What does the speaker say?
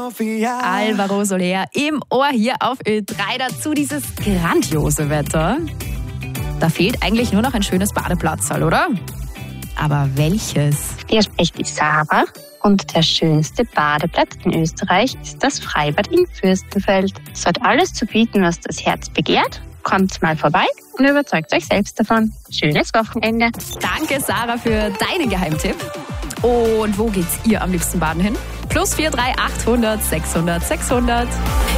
Alvaro Soler im Ohr hier auf Ö3. Dazu dieses grandiose Wetter. Da fehlt eigentlich nur noch ein schönes Badeplatzal, oder? Aber welches? Hier spricht die Sarah und der schönste Badeplatz in Österreich ist das Freibad in Fürstenfeld. Es hat alles zu bieten, was das Herz begehrt. Kommt mal vorbei und überzeugt euch selbst davon. Schönes Wochenende. Danke, Sarah, für deinen Geheimtipp. Und wo geht's ihr am liebsten baden hin? +43 800 600 600.